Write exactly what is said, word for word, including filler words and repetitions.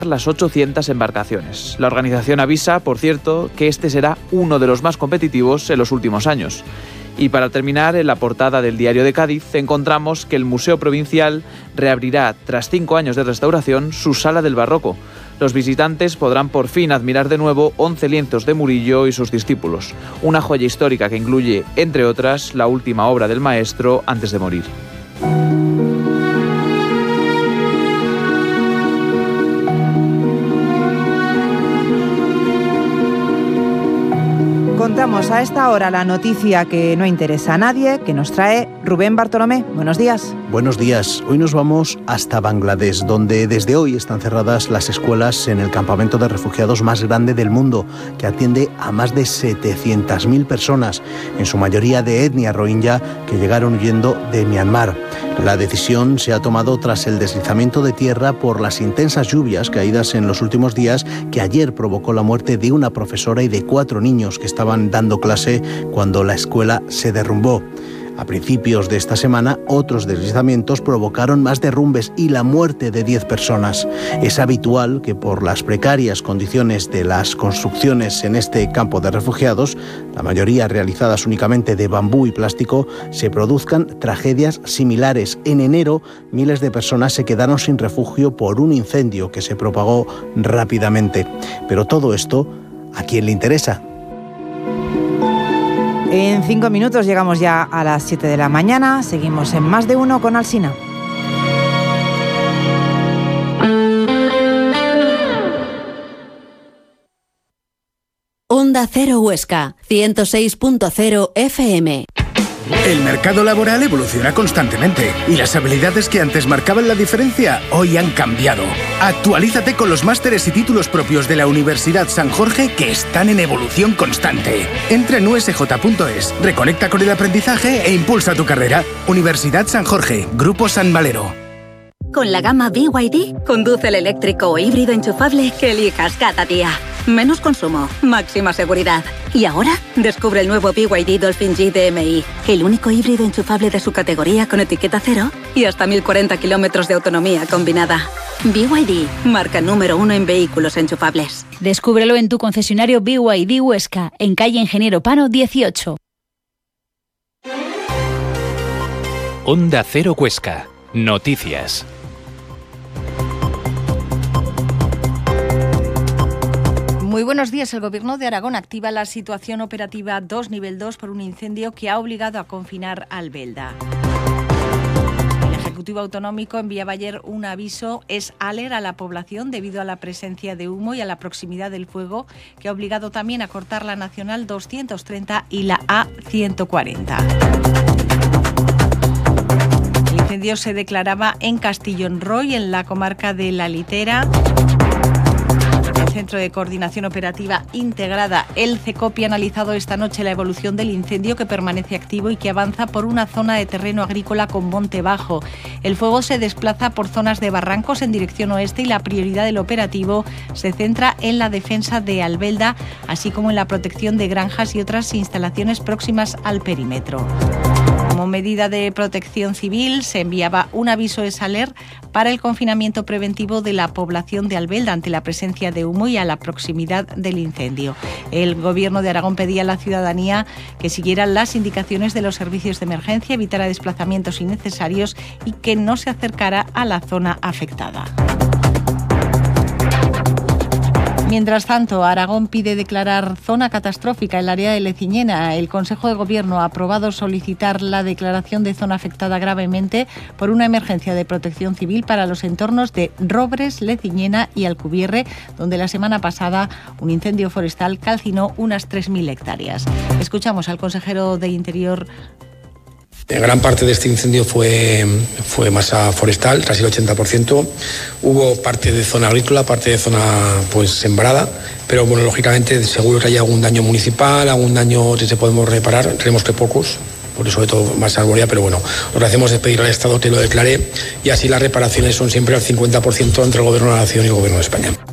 las ochocientas embarcaciones. La organización avisa, por cierto, que este será uno de los más competitivos en los últimos años. Y para terminar, en la portada del Diario de Cádiz encontramos que el Museo Provincial reabrirá, tras cinco años de restauración, su Sala del Barroco. Los visitantes podrán por fin admirar de nuevo once lienzos de Murillo y sus discípulos, una joya histórica que incluye, entre otras, la última obra del maestro antes de morir. Contamos a esta hora la noticia que no interesa a nadie, que nos trae Rubén Bartolomé. Buenos días. Buenos días. Hoy nos vamos hasta Bangladesh, donde desde hoy están cerradas las escuelas en el campamento de refugiados más grande del mundo, que atiende a más de setecientas mil personas, en su mayoría de etnia rohingya, que llegaron huyendo de Myanmar. La decisión se ha tomado tras el deslizamiento de tierra por las intensas lluvias caídas en los últimos días, que ayer provocó la muerte de una profesora y de cuatro niños que estaban dando clase cuando la escuela se derrumbó. A principios de esta semana, otros deslizamientos provocaron más derrumbes y la muerte de diez personas. Es habitual que por las precarias condiciones de las construcciones en este campo de refugiados, la mayoría realizadas únicamente de bambú y plástico, se produzcan tragedias similares. En enero, miles de personas se quedaron sin refugio por un incendio que se propagó rápidamente. Pero todo esto, ¿a quién le interesa? En cinco minutos llegamos ya a las siete de la mañana. Seguimos en Más de Uno con Alsina. Onda Cero Huesca, ciento seis punto cero F M. El mercado laboral evoluciona constantemente y las habilidades que antes marcaban la diferencia hoy han cambiado. Actualízate con los másteres y títulos propios de la Universidad San Jorge que están en evolución constante. Entra en u s j punto es, reconecta con el aprendizaje e impulsa tu carrera. Universidad San Jorge, Grupo San Valero. Con la gama B Y D, conduce el eléctrico o híbrido enchufable que elijas cada día. Menos consumo, máxima seguridad. Y ahora, descubre el nuevo B Y D Dolphin G D M I, el único híbrido enchufable de su categoría con etiqueta cero y hasta mil cuarenta kilómetros de autonomía combinada. B Y D, marca número uno en vehículos enchufables. Descúbrelo en tu concesionario B Y D Huesca, en calle Ingeniero Pano dieciocho. Onda Cero Huesca. Noticias. Muy buenos días. El Gobierno de Aragón activa la situación operativa dos nivel dos por un incendio que ha obligado a confinar Albelda. El Ejecutivo Autonómico enviaba ayer un aviso es aler a la población debido a la presencia de humo y a la proximidad del fuego, que ha obligado también a cortar la Nacional doscientos treinta y la A ciento cuarenta. El incendio se declaraba en Castellón Roy, en la comarca de La Litera. El Centro de Coordinación Operativa Integrada, el CECOPI, ha analizado esta noche la evolución del incendio, que permanece activo y que avanza por una zona de terreno agrícola con monte bajo. El fuego se desplaza por zonas de barrancos en dirección oeste y la prioridad del operativo se centra en la defensa de Albelda, así como en la protección de granjas y otras instalaciones próximas al perímetro. Como medida de protección civil, se enviaba un aviso de Saler para el confinamiento preventivo de la población de Albelda ante la presencia de humo y a la proximidad del incendio. El Gobierno de Aragón pedía a la ciudadanía que siguiera las indicaciones de los servicios de emergencia, evitara desplazamientos innecesarios y que no se acercara a la zona afectada. Mientras tanto, Aragón pide declarar zona catastrófica el área de Leciñena. El Consejo de Gobierno ha aprobado solicitar la declaración de zona afectada gravemente por una emergencia de protección civil para los entornos de Robres, Leciñena y Alcubierre, donde la semana pasada un incendio forestal calcinó unas tres mil hectáreas. Escuchamos al consejero de Interior. Gran parte de este incendio fue, fue masa forestal, casi el ochenta por ciento. Hubo parte de zona agrícola, parte de zona pues sembrada, pero bueno, lógicamente seguro que hay algún daño municipal, algún daño que se podemos reparar, creemos que pocos, por eso sobre todo más arborea, pero bueno, lo que hacemos es pedir al Estado que lo declare y así las reparaciones son siempre al cincuenta por ciento entre el Gobierno de la Nación y el Gobierno de España.